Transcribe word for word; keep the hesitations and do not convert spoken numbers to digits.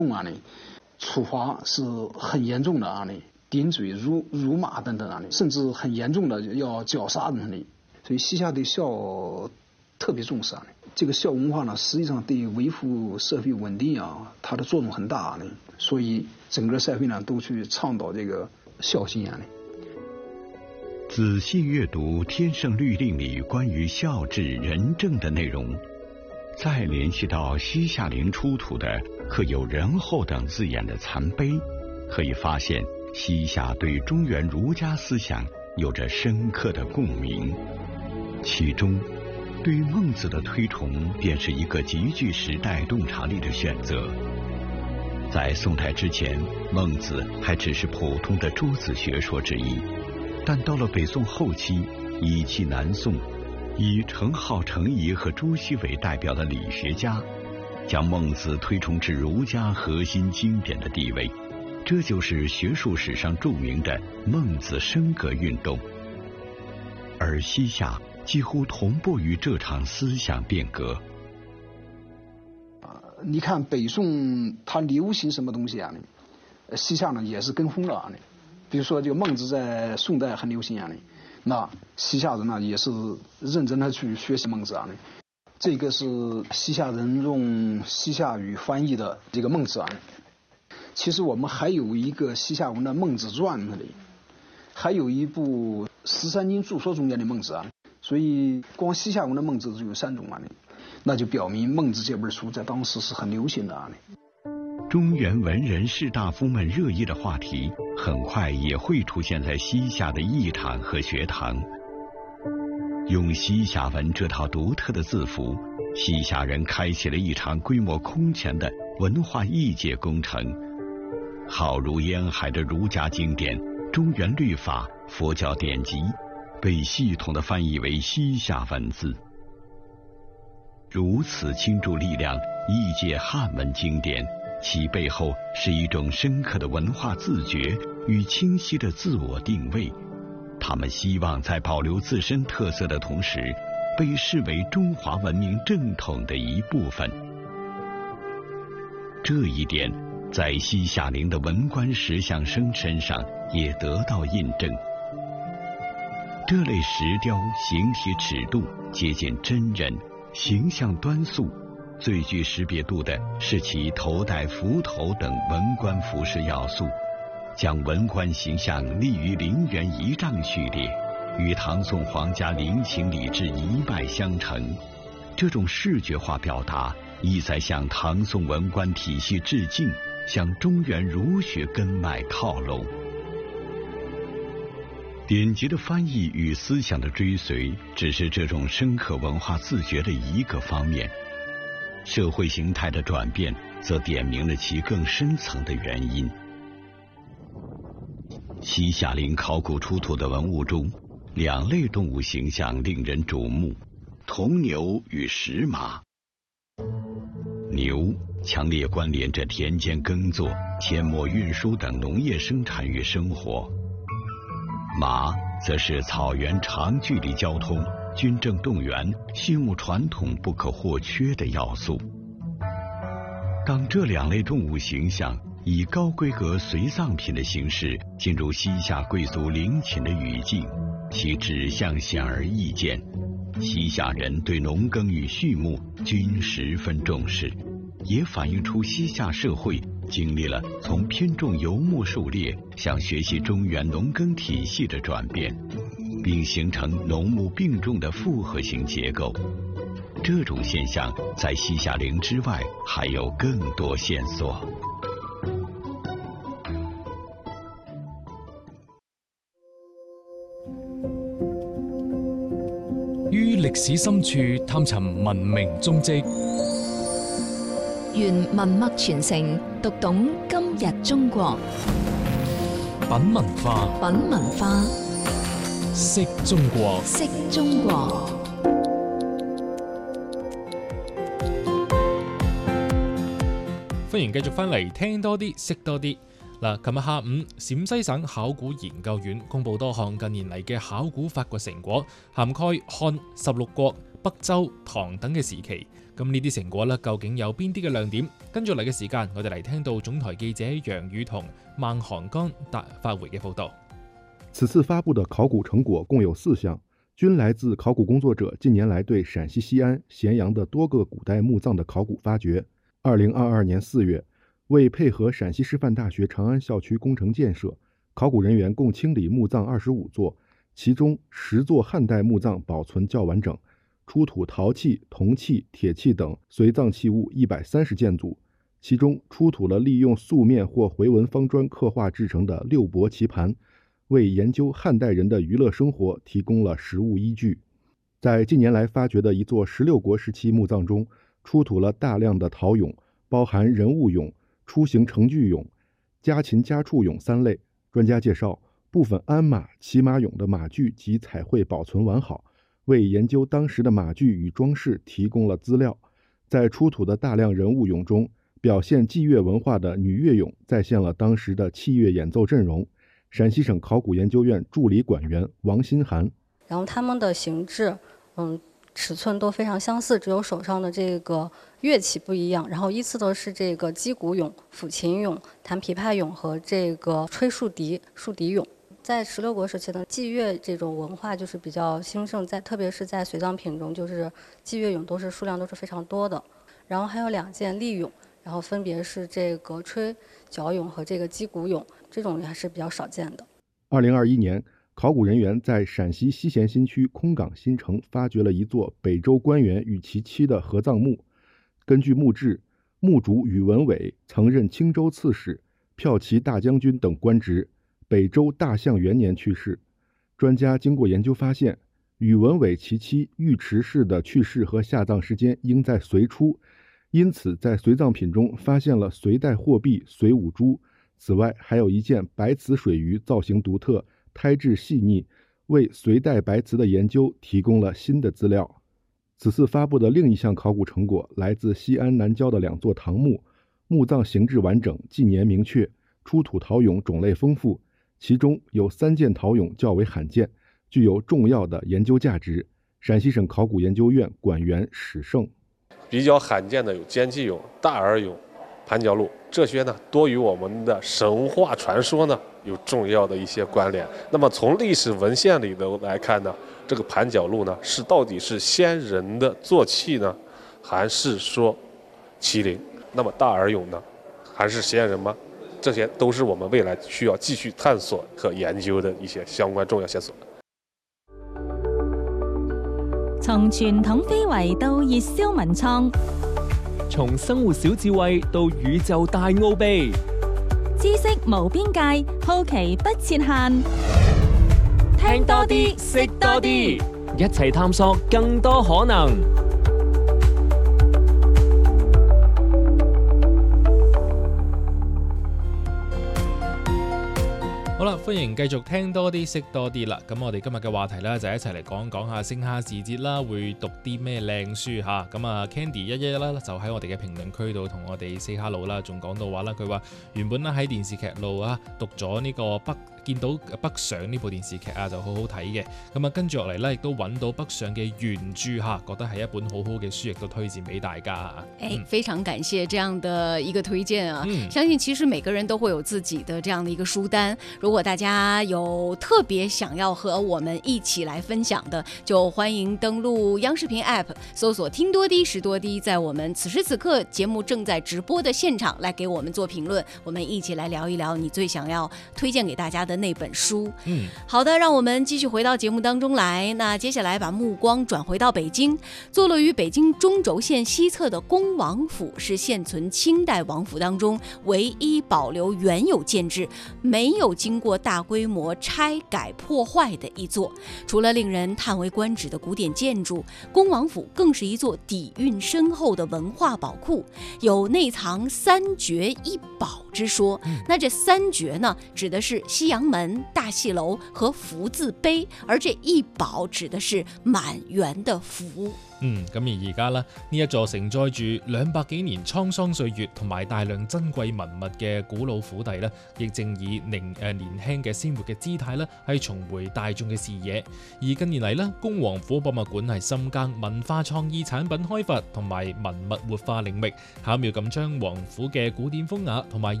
啊呢，处罚是很严重的啊呢，顶嘴、辱辱骂等等啊，甚至很严重的要绞杀等等。所以西夏对孝特别重视啊。这个孝文化呢，实际上对维护社会稳定啊，它的作用很大啊。所以整个社会呢，都去倡导这个孝心啊。 仔细阅读《天圣律令》里关于孝治仁政的内容，再联系到西夏陵出土的刻有仁厚等字眼的残碑，可以发现西夏对中原儒家思想有着深刻的共鸣。其中对于孟子的推崇便是一个极具时代洞察力的选择。在宋代之前，孟子还只是普通的诸子学说之一，但到了北宋后期，以其南宋以程颢、程颐和朱熹为代表的理学家，将孟子推崇至儒家核心经典的地位，这就是学术史上著名的孟子升格运动。而西夏几乎同步于这场思想变革。 你看北宋它流行什么东西啊？西夏呢也是跟风了啊。比如说这个孟子在宋代很流行啊，那西夏人呢也是认真的去学习孟子啊。这个是西夏人用西夏语翻译的这个孟子啊。其实我们还有一个西夏文的《孟子传》那里，还有一部十三经注说中间的孟子啊。所以光西夏文的孟子就有三种啊，那就表明孟子这本书在当时是很流行的啊。 中原文人士大夫们热议的话题，很快也会出现在西夏的议场和学堂。用西夏文这套独特的字符，西夏人开启了一场规模空前的文化异界工程。浩如烟海的儒家经典、中原律法、佛教典籍，被系统地翻译为西夏文字。如此倾注力量译介汉文经典，其背后是一种深刻的文化自觉与清晰的自我定位。他们希望在保留自身特色的同时，被视为中华文明正统的一部分。这一点在西夏陵的文官石像生身上也得到印证。这类石雕形体尺度接近真人，形象端肃，最具识别度的是其头戴幞头等文官服饰要素，将文官形象立于陵园仪仗序列，与唐宋皇家陵寝礼制一脉相承。这种视觉化表达意在向唐宋文官体系致敬，向中原儒学根脉靠拢。典籍的翻译与思想的追随，只是这种深刻文化自觉的一个方面，社会形态的转变则点明了其更深层的原因。西夏陵考古出土的文物中，两类动物形象令人瞩目：铜牛与石马。牛强烈关联着田间耕作、阡陌运输等农业生产与生活。马则是草原长距离交通、军政动员、畜牧传统不可或缺的要素。当这两类动物形象以高规格随葬品的形式进入西夏贵族陵寝的语境，其指向显而易见，西夏人对农耕与畜牧均十分重视，也反映出西夏社会经历了从偏重游牧狩猎向学习中原农耕体系的转变，并形成农牧并重的复合型结构。这种现象在西夏陵之外还有更多线索。 於歷史深處探尋文明蹤跡， 願文脈傳承，讀懂今日中國。 品文化， 品文化， 識中國， 識中國。 歡迎繼續翻嚟聽多啲，識多啲。嗱，琴日下午，陝西省考古研究院公布多項近年嚟嘅考古發掘成果，涵蓋漢、十六國、北周、唐等嘅時期。咁咁呢啲成果咧，究竟有邊啲嘅亮點？跟住嚟嘅時間，我哋嚟聽到總台記者楊宇彤、孟韓剛答發回嘅報導。 此次發布的考古成果共有四項，均來自考古工作者近年來對陝西西安、咸陽的多個古代墓葬的考古發掘。二零二二年四月，為配合陝西師範大學長安校區工程建設，考古人員共清理墓葬二十五座，其中十座漢代墓葬保存較完整，出土陶器、銅器、鐵器等隨葬器物一百三十件組，其中出土了利用素面或回紋方磚刻畫製成的六帛棋盤，為研究漢代人的娛樂生活提供了實物依據。在近年來發掘的一座十六國時期墓葬中，出土了大量的陶俑，包含人物俑、出行程具俑、家禽家畜俑三類。專家介紹，部分鞍馬、騎馬俑的馬具及彩繪保存完好，為研究當時的馬具與裝飾提供了資料。在出土的大量人物俑中，表現祭樂文化的女樂俑再現了當時的器樂演奏陣容。陝西省考古研究院助理館員王新涵， 然後他們的形制，嗯，尺寸都非常相似，只有手上的這個樂器不一樣。然後依次的是這個擊鼓俑、撫琴俑、彈琵琶俑和這個吹豎笛、豎笛俑。在十六國時期呢，祭樂這種文化就是比較興盛，在特別是在隨葬品中，就是祭樂俑都是數量都是非常多的。然後還有兩件立俑，然後分別是這個吹角俑和這個擊鼓俑，這種還是比較少見的。 二零二一年，考古人員在陝西西咸新區空港新城發掘了一座北周官員與其妻的合葬墓。根據墓志，墓主宇文偉曾任青州刺史、驃騎大將軍等官職，北周大象元年去世。專家經過研究發現，宇文偉其妻尉遲氏的去世和下葬時間應在隋初，因此在隨葬品中發現了隋代貨幣隋五銖。此外，還有一件白瓷水魚，造型獨特，胎質細膩，為隋代白瓷的研究提供了新的資料。此次發布的另一項考古成果來自西安南郊的兩座唐墓，墓葬形制完整，紀年明確，出土陶俑種類豐富，其中有三件陶俑較為罕見，具有重要的研究價值。陝西省考古研究院館員史勝， 比較罕見的有肩祭俑、大耳俑、盤角鹿，這些呢多與我們的神話傳說呢有重要的一些關聯。那麼從歷史文獻裏頭來看呢，這個盤角鹿呢是到底是先人的坐騎呢，還是說麒麟？那麼大耳俑呢，還是先人嗎？這些都是我們未來需要繼續探索和研究的一些相關重要線索。 從傳統非遺到熱銷文創， 從生活小智慧到宇宙大奧秘， 知識無邊界，好奇不設限。 聽多啲，識多啲，一齊探索更多可能。 好啦，歡迎繼續聽多啲，識多啲啦。咁我哋今日嘅話題呢，就一齊嚟講講下星哈時節啦，會讀啲咩靚書吓。咁啊 Candy 一一啦，就喺我哋嘅評論區度同我哋 say hello啦，仲講到話啦，佢話原本咧喺電視劇路啊讀咗呢個北見到北上呢部電視劇啊就好好睇嘅。咁啊跟住落嚟呢，亦都揾到北上嘅原著吓，覺得係一本好好嘅書，亦都推薦俾大家。 誒、嗯，非常感謝這樣的一個推薦啊！ 嗯、 相信其實每個人都會有自己的這樣的一個書單。如果大家有特別想要和我們一起來分享的，就歡迎登錄央視頻 App， 搜索聽多啲識多啲，在我們此時此刻節目正在直播的現場來給我們做評論，我們一起來聊一聊你最想要推薦給大家的那本書。 嗯， 好的，讓我們繼續回到節目當中來。那接下來把目光轉回到北京，坐落於北京中軸線西側的恭王府是現存清代王府當中唯一保留原有建制，沒有經過大規模拆改破壞的一座。除了令人嘆為觀止的古典建築，恭王府更是一座底蘊深厚的文化寶庫，有內藏三絕一寶之说。 嗯、 那这三绝呢，指的是西洋門、大戲樓和福字碑，而這一寶指的是滿園的福。 嗯，咁而而家咧，呢一座承載住兩百幾年滄桑歲月同埋大量珍貴文物嘅古老府邸咧，亦正以年誒、呃、年輕嘅鮮活嘅姿態咧，係重回大眾嘅視野。而近年嚟咧，恭王府博物館係深耕文化創意產品開發同埋文物活化領域，巧妙咁將王府嘅古典風雅同埋